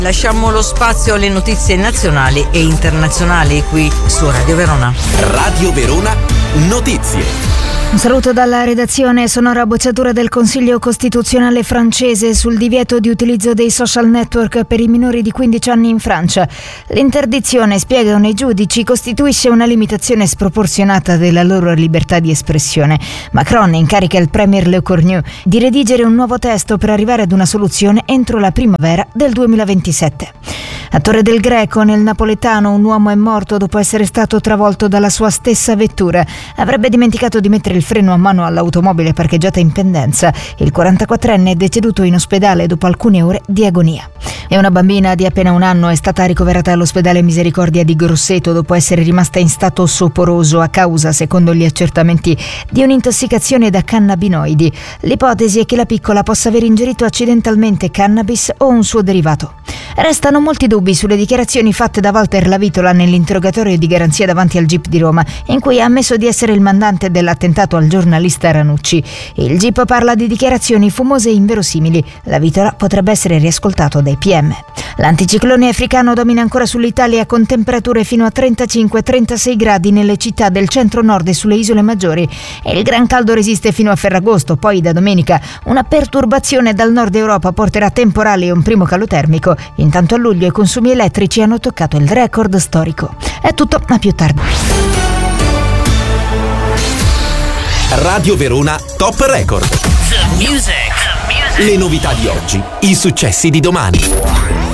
Lasciamo lo spazio alle notizie nazionali e internazionali qui su Radio Verona. Radio Verona Notizie. Un saluto dalla redazione. Sonora bocciatura del Consiglio Costituzionale francese sul divieto di utilizzo dei social network per i minori di 15 anni in Francia. L'interdizione, spiegano i giudici, costituisce una limitazione sproporzionata della loro libertà di espressione. Macron incarica il premier Le Cornu di redigere un nuovo testo per arrivare ad una soluzione entro la primavera del 2027. A Torre del Greco, nel napoletano, un uomo è morto dopo essere stato travolto dalla sua stessa vettura. Avrebbe dimenticato di mettere il freno a mano all'automobile parcheggiata in pendenza. Il 44enne è deceduto in ospedale dopo alcune ore di agonia. E una bambina di appena 1 anno è stata ricoverata all'ospedale Misericordia di Grosseto dopo essere rimasta in stato soporoso a causa, secondo gli accertamenti, di un'intossicazione da cannabinoidi. L'ipotesi è che la piccola possa aver ingerito accidentalmente cannabis o un suo derivato. Restano molti dubbi sulle dichiarazioni fatte da Walter Lavitola nell'interrogatorio di garanzia davanti al GIP di Roma, in cui ha ammesso di essere il mandante dell'attentato al giornalista Ranucci. Il GIP parla di dichiarazioni fumose e inverosimili. Lavitola potrebbe essere riascoltato dai PM. L'anticiclone africano domina ancora sull'Italia con temperature fino a 35-36 gradi nelle città del centro-nord e sulle isole maggiori. E il gran caldo resiste fino a Ferragosto, poi da domenica una perturbazione dal nord Europa porterà temporali e un primo calo termico. Intanto a luglio i consumi elettrici hanno toccato il record storico. È tutto, a più tardi. Radio Verona Top Record. The music. Le novità di oggi, i successi di domani.